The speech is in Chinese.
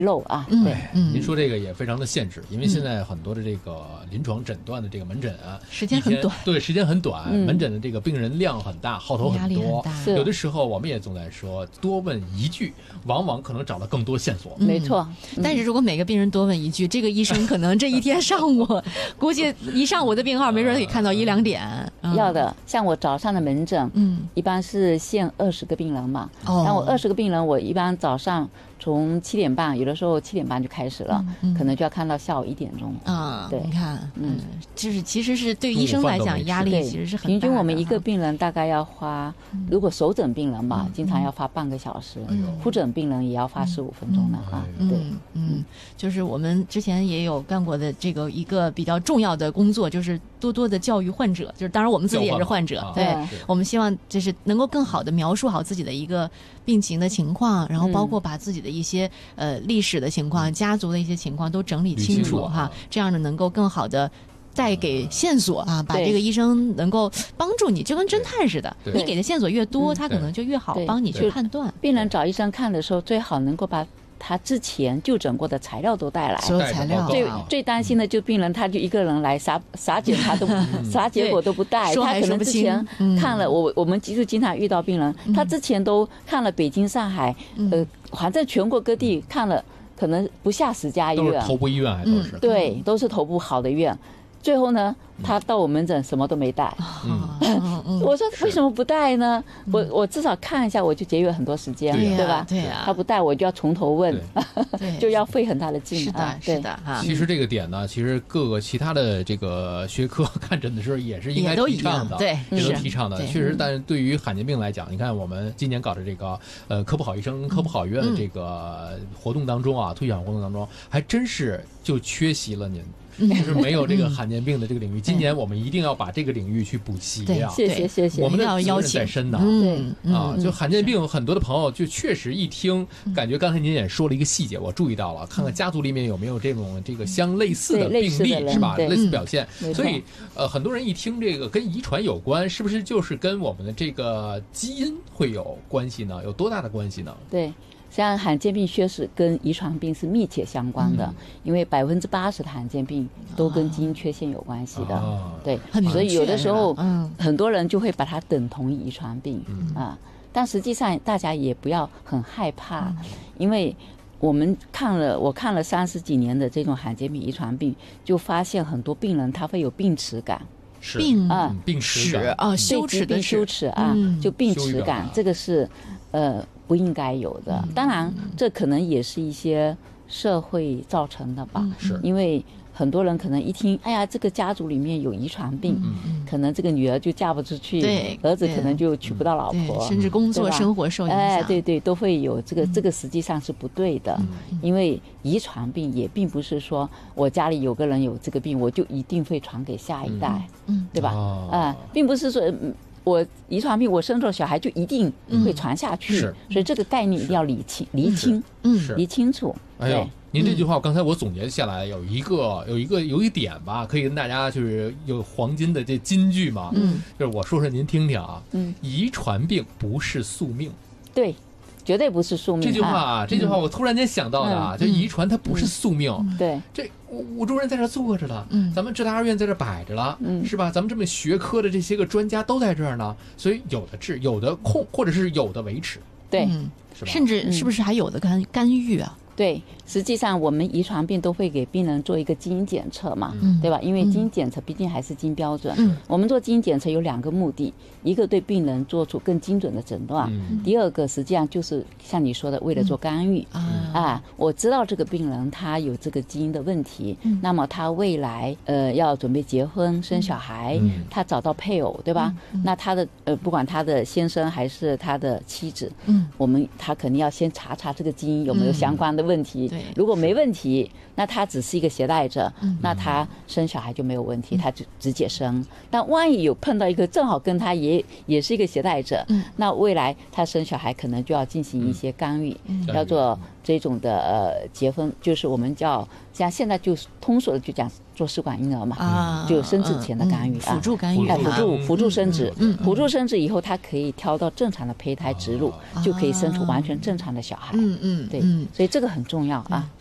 漏啊。 对，您说这个也非常的限制，因为现在很多的这个临床诊断的这个门诊啊， 时间很短， 对，时间很短，门诊的这个病人量很大，号头很多，有的时候我们也总在说，多问一句，往往可能找到更多线索。 没错， 但是如果每个病人多问一句，这个医生可能这一天上午，估计一上午的病号没准可以看到1-2点。 要的，像我早上的门诊，一般是限20个病人嘛，但我20个病人，我一般早上从7点半，有的时候7点半就开始了，可能就要看到下午1点钟啊。 对， 你看，就是其实是对医生来讲压力其实是很大的。 平均我们一个病人大概要花，如果首诊病人吧，经常要花半个小时，复诊病人也要花15分钟的啊。对， 就是我们之前也有干过的这个一个比较重要的工作，就是多多的教育患者，就是当然我们自己也是患者，对，我们希望就是能够更好的描述好自己的一个病情的情况，然后包括把自己的一些历史的情况、家族的一些情况都整理清楚哈，这样呢能够更好的带给线索啊，把这个医生能够帮助你，就跟侦探似的，你给的线索越多，他可能就越好帮你去判断。 病人找医生看的时候，最好能够把他之前就诊过的材料都带来， 所有材料。 最担心的就病人，他就一个人来，啥检查都啥结果都不带，他可能之前看了我们就经常遇到病人，他之前都看了北京、上海，反正全国各地看了，可能不下10家医院， 都是头部医院，还都是对，都是头部好的医院。最后呢，他到我门诊什么都没带。我说为什么不带呢？我至少看一下，我就节约很多时间，对吧？ 对啊， 他不带，我就要从头问，就要费很大的劲。 是的，是的哈。 其实这个点呢，其实各个其他的这个学科看诊的时候也是应该提倡的， 对， 也都提倡的。确实，但是对于罕见病来讲，你看我们今年搞的这个科普好医生、科普好医院的这个活动当中啊，推广活动当中，还真是就缺席了您。就是没有这个罕见病的这个领域，今年我们一定要把这个领域去补齐啊！ 谢谢， 我们的责任在身呐。就罕见病，很多的朋友就确实一听，感觉刚才您也说了一个细节，我注意到了，看看家族里面有没有这个相类似的病例是吧？类似表现，所以很多人一听这个跟遗传有关，是不是就是跟我们的这个基因会有关系呢？有多大的关系呢？ 对。像罕见病确实跟遗传病是密切相关的，因为80%的罕见病都跟基因缺陷有关系的，对，所以有的时候很多人就会把它等同于遗传病啊，但实际上大家也不要很害怕，因为我看了30几年的这种罕见病遗传病，就发现很多病人他会有病耻感。 病耻啊，羞耻啊，就病耻感，这个是不应该有的。当然，这可能也是一些社会造成的吧，因为很多人可能一听，哎呀，这个家族里面有遗传病，可能这个女儿就嫁不出去，儿子可能就娶不到老婆， 甚至工作生活受影响。 对，都会有这个实际上是不对的，因为遗传病也并不是说我家里有个人有这个病，我就一定会传给下一代，对吧？并不是说我遗传病，我生出小孩就一定会传下去，所以这个概念一定要理清楚。 哎呦，您这句话刚才我总结下来有一点吧，可以跟大家就是有黄金的这金句嘛，就是我说说您听听啊，遗传病不是宿命， 对。绝对不是宿命。 这句话我突然间想到的啊，就遗传它不是宿命。 对， 这五洲人在这坐着了，咱们浙大二院在这摆着了，是吧？咱们这么学科的这些个专家都在这儿呢，所以有的治，有的控，或者是有的维持。 对， 是吧？ 甚至是不是还有的干预啊？ 对，实际上我们遗传病都会给病人做一个基因检测嘛，对吧？因为基因检测毕竟还是基因标准。我们做基因检测有2个目的，一个对病人做出更精准的诊断，第二个实际上就是像你说的，为了做干预我知道这个病人他有这个基因的问题，那么他未来要准备结婚生小孩，他找到配偶，对吧？那他的不管他的先生还是他的妻子，他肯定要先查这个基因有没有相关的问题，如果没问题，那他只是一个携带者，那他生小孩就没有问题，他就直接生。但万一有碰到一个正好跟他也是一个携带者，那未来他生小孩可能就要进行一些干预，要做这种的结婚，就是我们叫像现在就通俗的就讲做试管婴儿嘛，就生殖前的干预辅助干预， 辅助生殖，辅助生殖以后，它可以挑到正常的胚胎植入，就可以生出完全正常的小孩。对，所以这个很重要啊。